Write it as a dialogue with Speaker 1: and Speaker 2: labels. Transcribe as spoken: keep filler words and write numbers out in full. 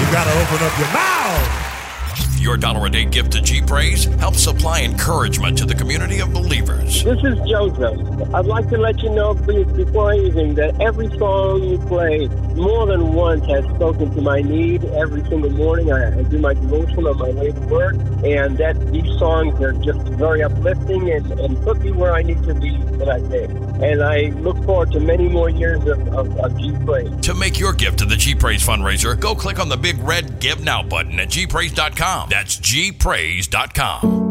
Speaker 1: gotta open up your mouth.
Speaker 2: Your dollar a day gift to G-Praise helps supply encouragement to the community of believers.
Speaker 3: This is Joseph. I'd like to let you know before anything that every song you play more than once has spoken to my need. Every single morning I, I do my devotion on my way to work, and that these songs are just very uplifting and, and put me where I need to be for that day. And I look forward to many more years of, of, of G-Praise.
Speaker 2: To make your gift to the G-Praise fundraiser, go click on the big red Give Now button at G praise dot com. That's G praise dot com.